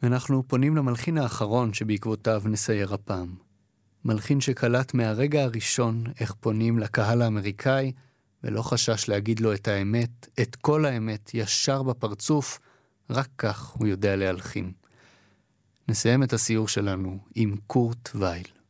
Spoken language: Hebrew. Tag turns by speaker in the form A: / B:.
A: אנחנו פונים למלחין האחרון שבעקבותיו נסייר הפעם. מלחין שקלט מהרגע הראשון איך פונים לקהל האמריקאי, ולא חשש להגיד לו את האמת, את כל האמת, ישר בפרצוף, רק כך הוא יודע להלחין. נסיים את הסיור שלנו עם קורט וייל.